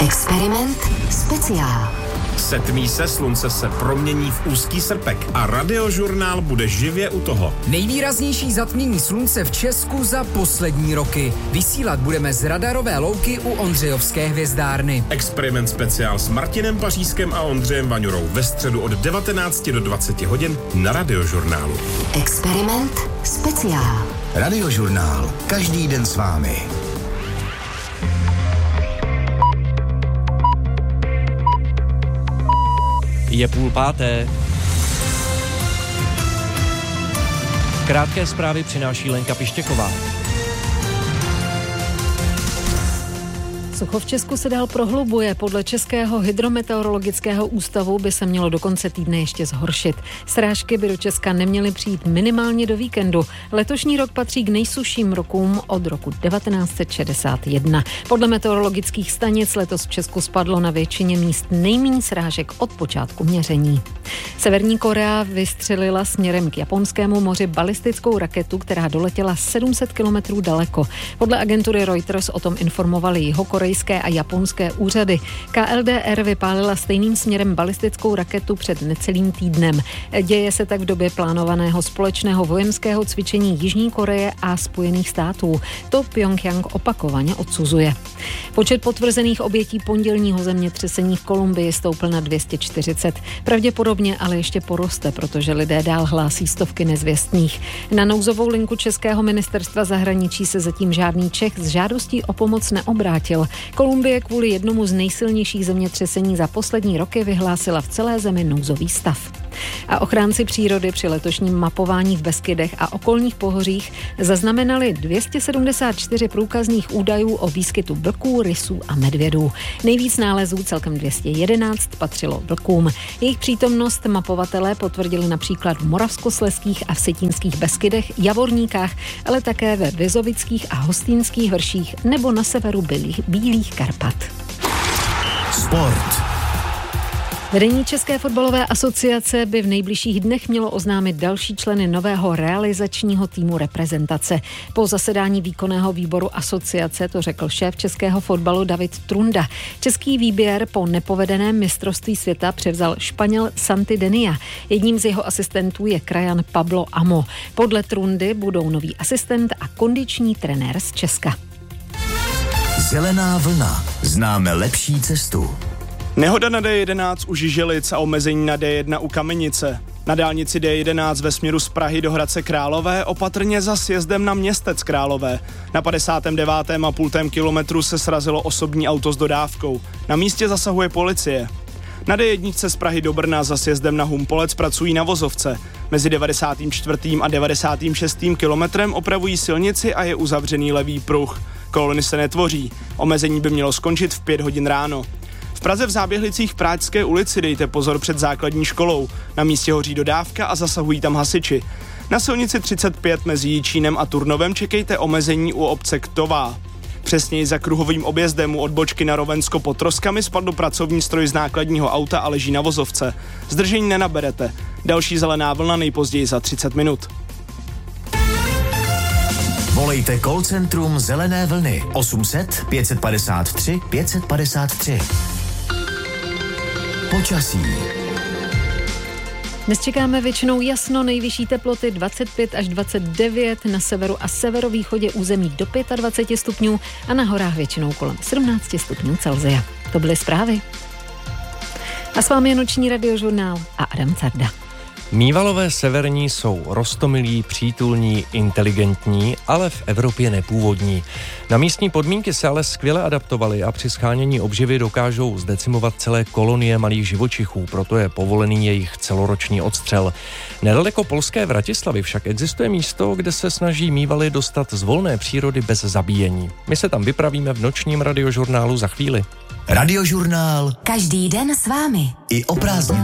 Experiment speciál. Setmí se, slunce se promění v úzký srpek a Radiožurnál bude živě u toho. Nejvýraznější zatmění slunce v Česku za poslední roky. Vysílat budeme z radarové louky u Ondřejovské hvězdárny. Experiment speciál s Martinem Pařískem a Ondřejem Vaňurou ve středu od 19 do 20 hodin na Radiožurnálu. Experiment speciál. Radiožurnál. Každý den s vámi. Je 4:30. Krátké zprávy přináší Lenka Pištěková. Sucho v Česku se dál prohlubuje. Podle Českého hydrometeorologického ústavu by se mělo do konce týdne ještě zhoršit. Srážky by do Česka neměly přijít minimálně do víkendu. Letošní rok patří k nejsušším rokům od roku 1961. Podle meteorologických stanic letos v Česku spadlo na většině míst nejméně srážek od počátku měření. Severní Korea vystřelila směrem k Japonskému moři balistickou raketu, která doletěla 700 kilometrů daleko. Podle agentury Reuters o tom informovali jihokorejské a japonské úřady. KLDR vypálila stejným směrem balistickou raketu před necelým týdnem. Děje se tak v době plánovaného společného vojenského cvičení Jižní Koreje a Spojených států. To Pjongjang opakovaně odsuzuje. Počet potvrzených obětí pondělního zemětřesení v Kolumbii stoupl na 240. Pravděpodobně ale ještě poroste, protože lidé dál hlásí stovky nezvěstných. Na nouzovou linku Českého ministerstva zahraničí se zatím žádný Čech s žádostí o pomoc neobrátil. Kolumbie kvůli jednomu z nejsilnějších zemětřesení za poslední roky vyhlásila v celé zemi nouzový stav. A ochránci přírody při letošním mapování v Beskydech a okolních pohořích zaznamenali 274 průkazných údajů o výskytu vlků, rysů a medvědů. Nejvíc nálezů, celkem 211, patřilo vlkům. Jejich přítomnost mapovatelé potvrdili například v Moravskoslezských a Vsetínských Beskydech, Javorníkách, ale také ve Vizovických a Hostýnských vrších nebo na severu Bílých Karpat. Sport. Vedení České fotbalové asociace by v nejbližších dnech mělo oznámit další členy nového realizačního týmu reprezentace. Po zasedání výkonného výboru asociace to řekl šéf českého fotbalu David Trunda. Český výběr po nepovedeném mistrovství světa převzal Španěl Santi Denia. Jedním z jeho asistentů je krajan Pablo Amo. Podle Trundy budou nový asistent a kondiční trenér z Česka. Zelená vlna. Známe lepší cestu. Nehoda na D11 u Žiželic a omezení na D1 u Kamenice. Na dálnici D11 ve směru z Prahy do Hradce Králové opatrně za sjezdem na Městec Králové. Na 59,5 kilometru se srazilo osobní auto s dodávkou. Na místě zasahuje policie. Na D1 z Prahy do Brna za sjezdem na Humpolec pracují na vozovce. Mezi 94. a 96. kilometrem opravují silnici a je uzavřený levý pruh. Kolony se netvoří. Omezení by mělo skončit v 5 hodin ráno. V Praze v Záběhlicích Práčské ulici dejte pozor před základní školou. Na místě hoří dodávka a zasahují tam hasiči. Na silnici 35 mezi Jičínem a Turnovem čekejte omezení u obce Ktová. Přesněji za kruhovým objezdem u odbočky na Rovensko pod Troskami spadl pracovní stroj z nákladního auta a leží na vozovce. Zdržení nenaberete. Další zelená vlna nejpozději za 30 minut. Volejte call centrum Zelené vlny 800 553 553. Počasí. Dnes čekáme většinou jasno, nejvyšší teploty 25 až 29, na severu a severovýchodě území do 25 stupňů a na horách většinou kolem 17 stupňů Celsia. To byly zprávy. A s vámi je noční radiožurnál a Adam Carda. Mívalové severní jsou roztomilí, přítulní, inteligentní, ale v Evropě nepůvodní. Na místní podmínky se ale skvěle adaptovali a při shánění obživy dokážou zdecimovat celé kolonie malých živočichů, proto je povolený jejich celoroční odstřel. Nedaleko polské Vratislavy však existuje místo, kde se snaží mívali dostat z volné přírody bez zabíjení. My se tam vypravíme v nočním radiožurnálu za chvíli. Radiožurnál. Každý den s vámi. I o prázdninách.